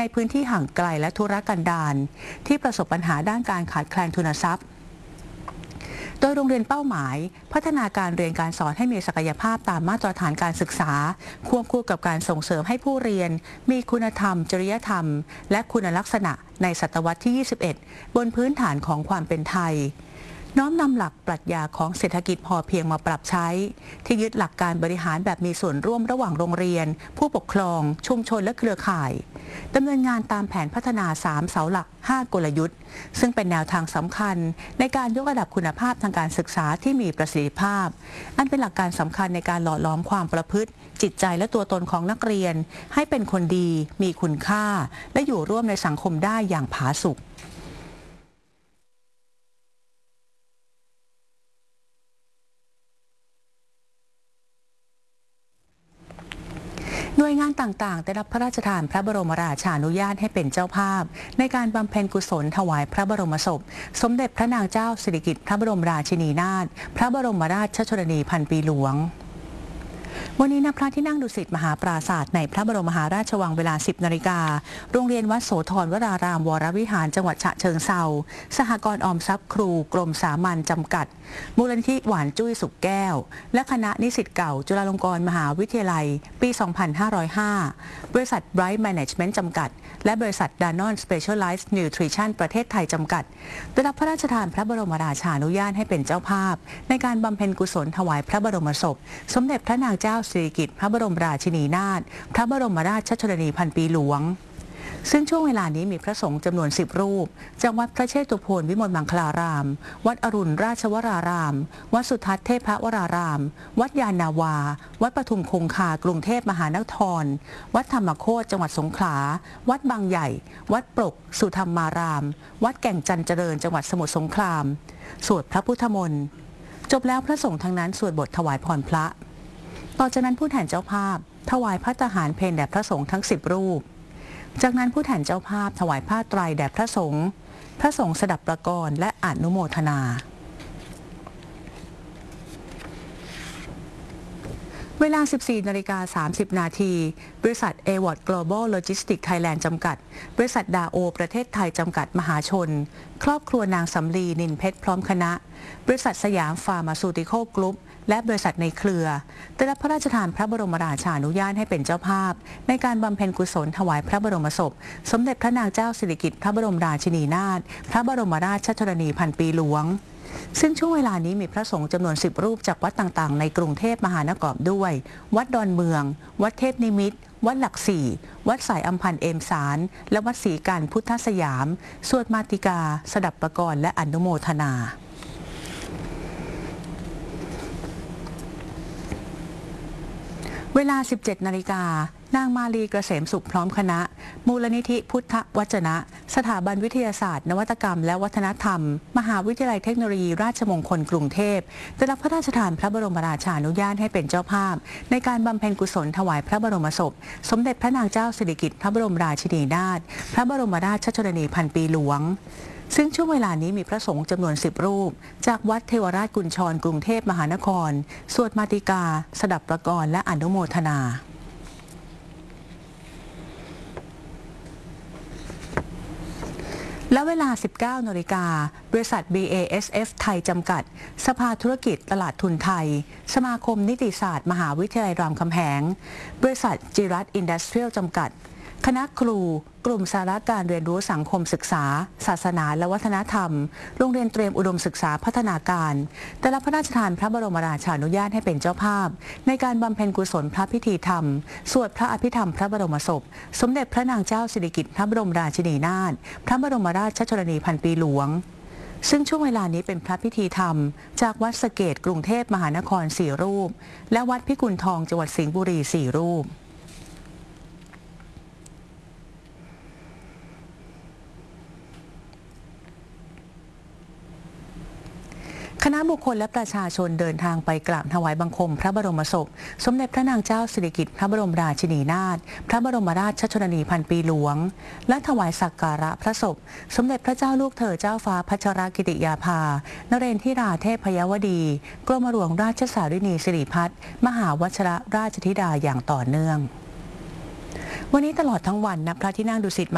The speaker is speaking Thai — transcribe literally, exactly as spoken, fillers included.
พื้นที่ห่างไกลและทุรกันดารที่ประสบปัญหาด้านการขาดแคลนทุนทรัพย์โดยโรงเรียนเป้าหมายพัฒนาการเรียนการสอนให้มีศักยภาพตามมาตรฐานการศึกษาควบคู่กับการส่งเสริมให้ผู้เรียนมีคุณธรรมจริยธรรมและคุณลักษณะในศตวรรษที่ ยี่สิบเอ็ด บนพื้นฐานของความเป็นไทยน้อมนำหลักปรัชญาของเศรษฐกิจพอเพียงมาปรับใช้ที่ยึดหลักการบริหารแบบมีส่วนร่วมระหว่างโรงเรียนผู้ปกครองชุมชนและเครือข่ายดำเนินงานตามแผนพัฒนาสามเสาหลักห้ากลยุทธ์ซึ่งเป็นแนวทางสำคัญในการยกระดับคุณภาพทางการศึกษาที่มีประสิทธิภาพอันเป็นหลักการสำคัญในการหล่อหลอมความประพฤติจิตใจและตัวตนของนักเรียนให้เป็นคนดีมีคุณค่าและอยู่ร่วมในสังคมได้อย่างผาสุกหน่วยงานต่างๆได้รับพระราชทานพระบรมราชานุญาตให้เป็นเจ้าภาพในการบำเพ็ญกุศลถวายพระบรมศพสมเด็จพระนางเจ้าสิริกิติ์พระบรมราชินีนาถพระบรมราชชนนีพันปีหลวงวันนี้ณพระที่นั่งดุสิตมหาปราสาทในพระบรมมหาราชวังเวลา สิบนาฬิกาโรงเรียนวัดโสธรวรารามวรวิหารจังหวัดฉะเชิงเทราสหกรณ์ออมทรัพย์ครูกรมสามัญจำกัดมูลนิธิหวานจุ้ยสุขแก้วและคณะนิสิตเก่าจุฬาลงกรณ์มหาวิทยาลัยปี สองพันห้าร้อยห้า บริษัท Bright Management จำกัดและบริษัท Danone Specialized Nutrition ประเทศไทยจำกัดได้รับพระราชทานพระบรมราชานุญาตให้เป็นเจ้าภาพในการบำเพ็ญกุศลถวายพระบรมศพสมเด็จพระนางเจ้าสิริกิติ์พระบรมราชินีนาถพระบรมราชชนนีพันปีหลวงซึ่งช่วงเวลานี้มีพระสงฆ์จำนวนสิบรูปจากวัดพระเชตุพนวิมลมังคลารามวัดอรุณราชวรารามวัดสุทัศน์เทพวรารามวัดยานนาวาวัดปทุมคงคากรุงเทพมหานครวัดธรรมโคตรจังหวัดสงขลาวัดบางใหญ่วัดปรกสุธรรมารามวัดแก่งจันเจริญจังหวัดสมุทรสงครามสวดพระพุทธมนต์จบแล้วพระสงฆ์ทั้งนั้นสวดบทถวายพรพระต่อจากนั้นผู้แทนเจ้าภาพถวายพระทหารเพลแด่พระสงฆ์ทั้งสิบรูปจากนั้นผู้แทนเจ้าภาพถวายผ้าไตรแด่พระสงฆ์พระสงฆ์สดับประกรณ์และอนุโมทนาเวลา สิบสี่นาฬิกาสามสิบนาทีบริษัท เอ วอร์ด Global Logistics Thailand จำกัดบริษัทดาโอประเทศไทยจำกัดมหาชนครอบครัวนางสำลีนินเพชรพร้อมคณะบริษัทสยามฟาร์มาซูติคอลกรุ๊ปและบริษัทในเครือได้รับพระราชทานพระบรมราชานุญาตให้เป็นเจ้าภาพในการบำเพ็ญกุศลถวายพระบรมศพสมเด็จพระนางเจ้าสิริกิติ์พระบรมราชินีนาถพระบรมราชชนนีพันปีหลวงซึ่งช่วงเวลานี้มีพระสงฆ์จำนวนสิบรูปจากวัดต่างๆในกรุงเทพมหานครด้วยวัดดอนเมืองวัดเทพนิมิตรวัดหลักสี่วัดสายอัมพันธ์เอมสารและวัดศรีการพุทธสยามสวดมาติกาสดับประกรณ์และอนุโมทนาเวลา สิบเจ็ดนาฬิกานางมาลีเกษมสุขพร้อมคณะมูลนิธิพุทธวจนะสถาบันวิทยาศาสตร์นวัตกรรมและวัฒนธรรมมหาวิทยาลัยเทคโนโลยีราชมงคลกรุงเทพได้รับพระราชทานพระบรมราชานุญาตให้เป็นเจ้าภาพในการบำเพ็ญกุศลถวายพระบรมศพสมเด็จพระนางเจ้าสิริกิติ์พระบรมราชินีนาถพระบรมราชชนนีพันปีหลวงซึ่งช่วงเวลานี้มีพระสงฆ์จำนวนสิบรูปจากวัดเทวราชกุญชรกรุงเทพมหานครสวดมาติกาสดับประกรณ์และอนุโมทนาและเวลา สิบเก้านาฬิกาบริษัท บี เอ เอส เอฟ ไทยจำกัดสภาธุรกิจตลาดทุนไทยสมาคมนิติศาสตร์มหาวิทยาลัยรามคำแหงบริษัทจิรัตอินดัสเทรียลจำกัดคณะครูกลุ่มสาระการเรียนรู้สังคมศึกษาศาสนาและวัฒนธรรมโรงเรียนเตรียมอุดมศึกษาพัฒนาการได้รับพระราชทานพระบรมราชานุญาตให้เป็นเจ้าภาพในการบำเพ็ญกุศลพระพิธีธรรมสวดพระอภิธรรมพระบรมศพสมเด็จพระนางเจ้าสิริกิติ์พระบรมราชินีนาถพระบรมราชชนนีพันปีหลวงซึ่งช่วงเวลานี้เป็นพระพิธีธรรมจากวัดสะเกษกรุงเทพมหานครสี่รูปและวัดพิกุลทองจังหวัดสิงห์บุรีสี่รูปคณะบุคคลและประชาชนเดินทางไปกราบถวายบังคมพระบรมศพสมเด็จพระนางเจ้าสิริกิติ์พระบรมราชินีนาถพระบรมราชชนนีพันปีหลวงและถวายสักการะพระศพสมเด็จพระเจ้าลูกเธอเจ้าฟ้าพัชรกิติยาภานเรนทิราเทพยวดีกรมหลวงราชสารินีสิริพัฒน์มหาวชิรราชธิดาอย่างต่อเนื่องวันนี้ตลอดทั้งวันณพระที่นั่งดุสิต